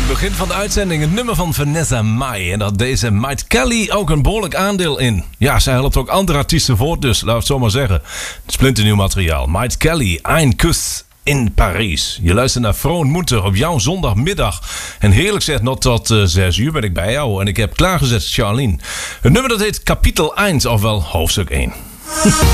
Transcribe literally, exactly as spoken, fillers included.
het begin van de uitzending het nummer van Vanessa Mai. En dat deze Mike Kelly ook een behoorlijk aandeel in. Ja, zij helpt ook andere artiesten voort, dus laat het zo maar zeggen. Splinternieuw materiaal. Mike Kelly, Ein Kuss in Parijs. Je luistert naar Vroon Moenter op jouw zondagmiddag. En heerlijk zeg, nog tot uh, zes uur ben ik bij jou. En ik heb klaargezet Charlene. Het nummer dat heet Kapitel één, ofwel hoofdstuk één.